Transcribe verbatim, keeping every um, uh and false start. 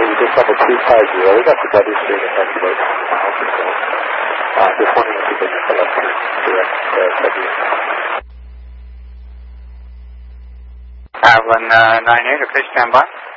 you just on the two five zero. We got the W street and that's about one miles or so. Uh, just wondering if you could make a left turn direct uh, W. Avalon uh, nine eight, please stand by.